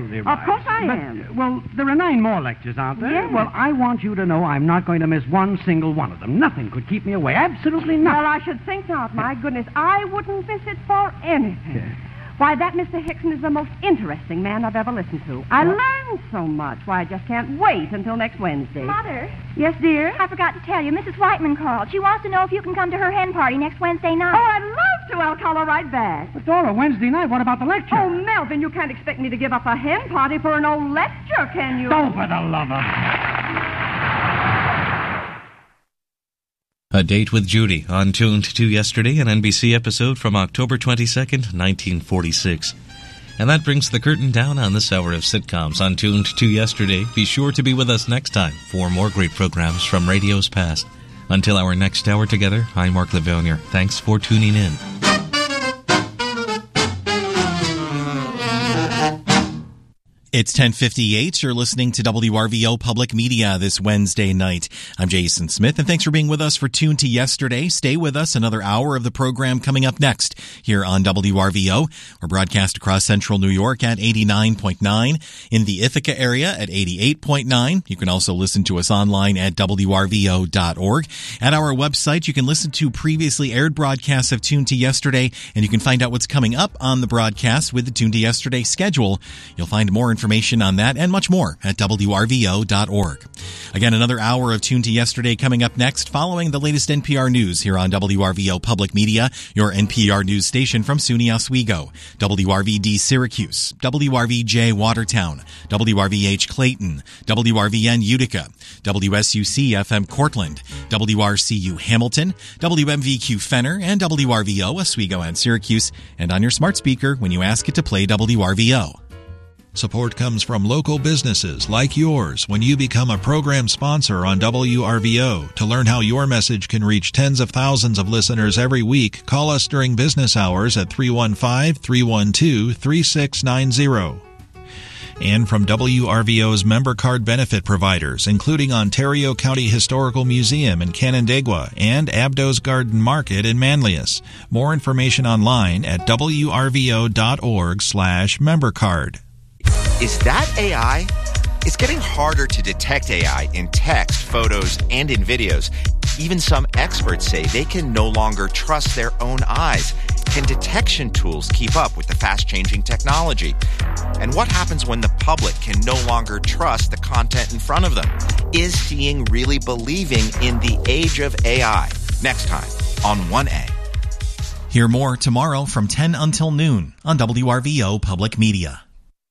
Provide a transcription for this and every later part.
absolutely right. Of course I am. Well, there are 9 more lectures, aren't there? Yes. Well, I want you to know I'm not going to miss one single one of them. Nothing could keep me away. Absolutely nothing. Well, I should think not. My goodness, I wouldn't miss it for anything. Yes. Why, that Mr. Hickson is the most interesting man I've ever listened to. I learned so much. Why, I just can't wait until next Wednesday. Mother. Yes, dear? I forgot to tell you, Mrs. Whiteman called. She wants to know if you can come to her hen party next Wednesday night. Oh, I'd love to. I'll call her right back. But, Dora, Wednesday night, what about the lecture? Oh, Melvin, you can't expect me to give up a hen party for an old lecture, can you? Oh, for the love of... A Date with Judy on Tuned to Yesterday, an NBC episode from October 22nd, 1946. And that brings the curtain down on this hour of sitcoms on Tuned to Yesterday. Be sure to be with us next time for more great programs from radio's past. Until our next hour together, I'm Mark Lavounier. Thanks for tuning in. It's 10:58. You're listening to WRVO Public Media this Wednesday night. I'm Jason Smith, and thanks for being with us for Tune to Yesterday. Stay with us. Another hour of the program coming up next here on WRVO. We're broadcast across central New York at 89.9, in the Ithaca area at 88.9. You can also listen to us online at WRVO.org. At our website, you can listen to previously aired broadcasts of Tune to Yesterday, and you can find out what's coming up on the broadcast with the Tune to Yesterday schedule. You'll find more information on that and much more at WRVO.org. Again, another hour of Tune to Yesterday coming up next, following the latest NPR news here on WRVO Public Media, your NPR news station from SUNY Oswego, WRVD Syracuse, WRVJ Watertown, WRVH Clayton, WRVN Utica, WSUC FM Cortland, WRCU Hamilton, WMVQ Fenner, and WRVO Oswego and Syracuse, and on your smart speaker when you ask it to play WRVO. Support comes from local businesses like yours when you become a program sponsor on WRVO. To learn how your message can reach tens of thousands of listeners every week, call us during business hours at 315-312-3690. And from WRVO's member card benefit providers, including Ontario County Historical Museum in Canandaigua and Abdo's Garden Market in Manlius. More information online at wrvo.org/membercard. Is that AI? It's getting harder to detect AI in text, photos, and in videos. Even some experts say they can no longer trust their own eyes. Can detection tools keep up with the fast-changing technology? And what happens when the public can no longer trust the content in front of them? Is seeing really believing in the age of AI? Next time on 1A. Hear more tomorrow from 10 until noon on WRVO Public Media.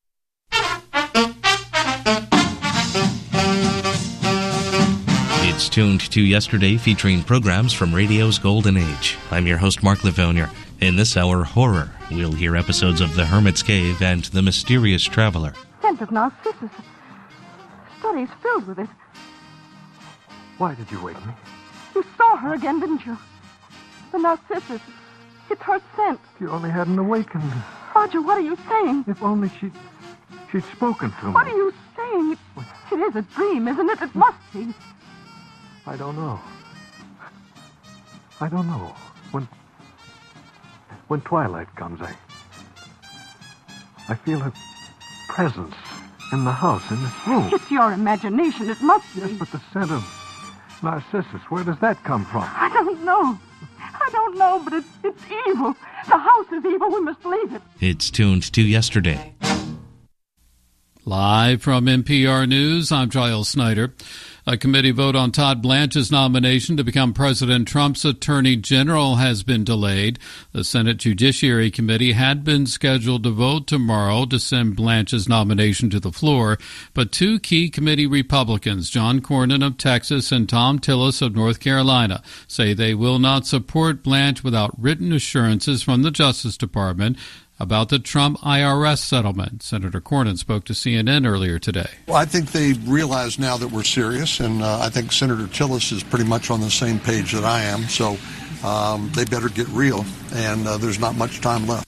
It's Tuned to Yesterday, featuring programs from radio's golden age. I'm your host, Mark Lavounier. In this hour, horror. We'll hear episodes of The Hermit's Cave and The Mysterious Traveler. Scent of narcissus. Study's filled with it. Why did you wake me? You saw her again, didn't you? The narcissus. It's her scent. You only hadn't awakened. Roger, what are you saying? If only she'd spoken to me. What are you saying? It is a dream, isn't it? It must be. I don't know. I don't know. When twilight comes, I feel her presence in the house, in this room. It's your imagination. It must be. Yes, but the scent of narcissus, where does that come from? I don't know, but it's evil. The house is evil. We must leave it. It's Tuned to Yesterday. Live from NPR News, I'm Giles Snyder. A committee vote on Todd Blanche's nomination to become President Trump's Attorney General has been delayed. The Senate Judiciary Committee had been scheduled to vote tomorrow to send Blanche's nomination to the floor, but two key committee Republicans, John Cornyn of Texas and Tom Tillis of North Carolina, say they will not support Blanche without written assurances from the Justice Department about the Trump IRS settlement. Senator Cornyn spoke to CNN earlier today. Well, I think they realize now that we're serious, and I think Senator Tillis is pretty much on the same page that I am, so they better get real, and there's not much time left.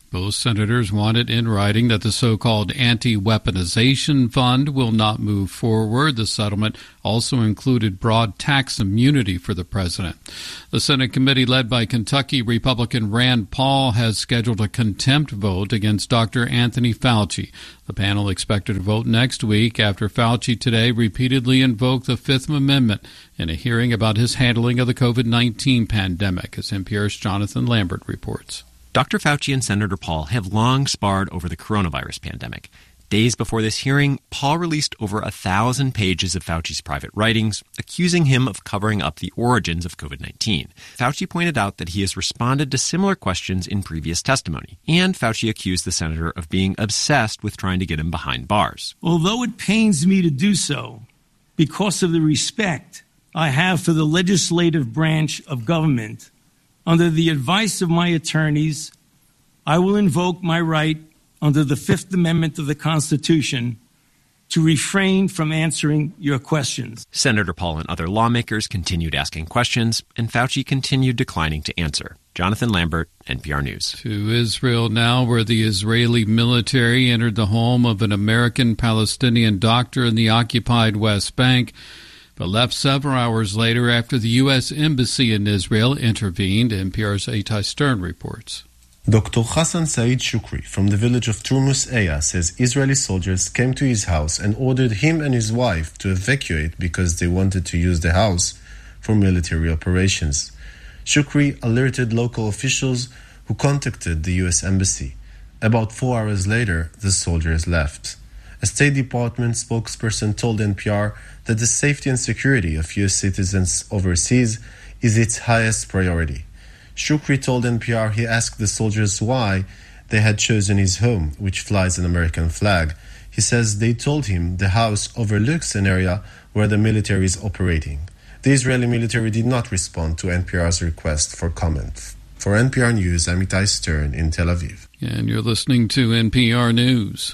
Both senators wanted in writing that the so-called anti-weaponization fund will not move forward. The settlement also included broad tax immunity for the president. The Senate committee led by Kentucky Republican Rand Paul has scheduled a contempt vote against Dr. Anthony Fauci. The panel expected to vote next week after Fauci today repeatedly invoked the Fifth Amendment in a hearing about his handling of the COVID-19 pandemic, as NPR's Jonathan Lambert reports. Dr. Fauci and Senator Paul have long sparred over the coronavirus pandemic. Days before this hearing, Paul released over 1,000 pages of Fauci's private writings, accusing him of covering up the origins of COVID-19. Fauci pointed out that he has responded to similar questions in previous testimony, and Fauci accused the senator of being obsessed with trying to get him behind bars. Although it pains me to do so, because of the respect I have for the legislative branch of government, under the advice of my attorneys, I will invoke my right under the Fifth Amendment of the Constitution to refrain from answering your questions. Senator Paul and other lawmakers continued asking questions, and Fauci continued declining to answer. Jonathan Lambert, NPR News. To Israel now, where the Israeli military entered the home of an American-Palestinian doctor in the occupied West Bank, but left several hours later after the U.S. Embassy in Israel intervened. NPR's Eitai Stern reports. Dr. Hassan Said Shukri from the village of Turmus Eya says Israeli soldiers came to his house and ordered him and his wife to evacuate because they wanted to use the house for military operations. Shukri alerted local officials who contacted the U.S. Embassy. About 4 hours later, the soldiers left. A State Department spokesperson told NPR that the safety and security of U.S. citizens overseas is its highest priority. Shukri told NPR he asked the soldiers why they had chosen his home, which flies an American flag. He says they told him the house overlooks an area where the military is operating. The Israeli military did not respond to NPR's request for comment. For NPR News, I'm Eitai Stern in Tel Aviv. And you're listening to NPR News.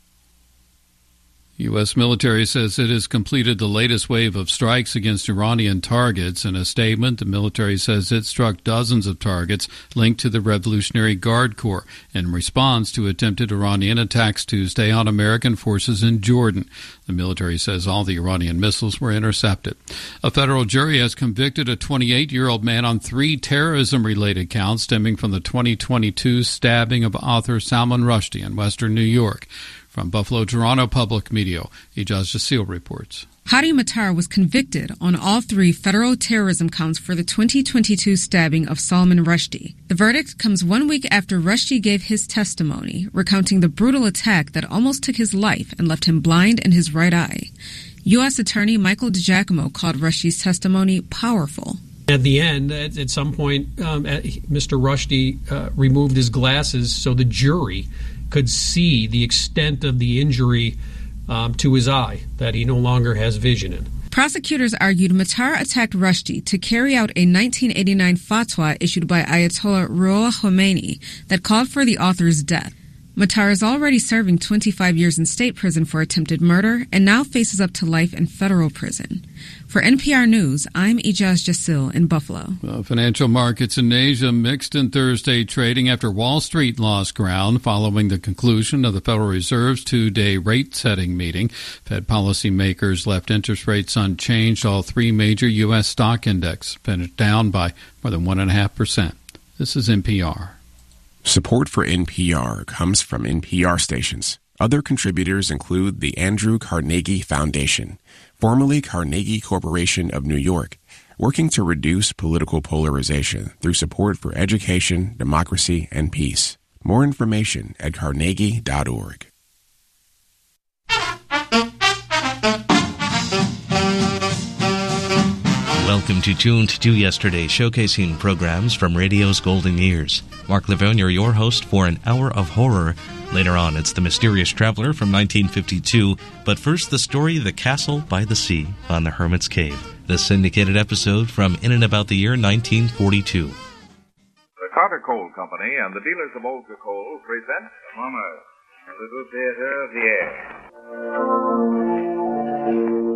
U.S. military says it has completed the latest wave of strikes against Iranian targets. In a statement, the military says it struck dozens of targets linked to the Revolutionary Guard Corps in response to attempted Iranian attacks Tuesday on American forces in Jordan. The military says all the Iranian missiles were intercepted. A federal jury has convicted a 28-year-old man on 3 terrorism-related counts stemming from the 2022 stabbing of author Salman Rushdie in western New York. From Buffalo, Toronto Public Media, Ijaz Jasil reports. Hadi Matar was convicted on all 3 federal terrorism counts for the 2022 stabbing of Salman Rushdie. The verdict comes 1 week after Rushdie gave his testimony, recounting the brutal attack that almost took his life and left him blind in his right eye. U.S. Attorney Michael DiGiacomo called Rushdie's testimony powerful. At the end, at some point, Mr. Rushdie removed his glasses so the jury could see the extent of the injury to his eye, that he no longer has vision in. Prosecutors argued Matar attacked Rushdie to carry out a 1989 fatwa issued by Ayatollah Ruhollah Khomeini that called for the author's death. Matar is already serving 25 years in state prison for attempted murder and now faces up to life in federal prison. For NPR News, I'm Ijaz Jasil in Buffalo. Financial markets in Asia mixed in Thursday trading after Wall Street lost ground following the conclusion of the Federal Reserve's 2-day rate-setting meeting. Fed policymakers left interest rates unchanged. All 3 major U.S. stock index finished down by more than 1.5%. This is NPR. Support for NPR comes from NPR stations. Other contributors include the Andrew Carnegie Foundation, formerly Carnegie Corporation of New York, working to reduce political polarization through support for education, democracy, and peace. More information at carnegie.org. Welcome to Tuned to Yesterday, showcasing programs from radio's golden years. Mark Lavogne, your host for an hour of horror. Later on, it's The Mysterious Traveler from 1952. But first, the story The Castle by the Sea on the Hermit's Cave. The syndicated episode from in and about the year 1942. The Carter Coal Company and the dealers of Olga Coal present Mama, a little theater of the air.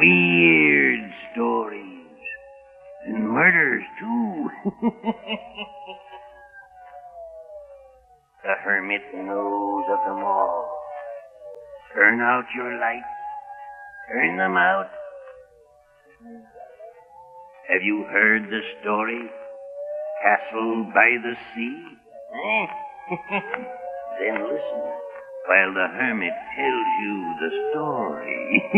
weird stories. And murders, too. The hermit knows of them all. Turn out your lights. Turn them out. Have you heard the story? Castle by the sea? Then listen while the hermit tells you the story.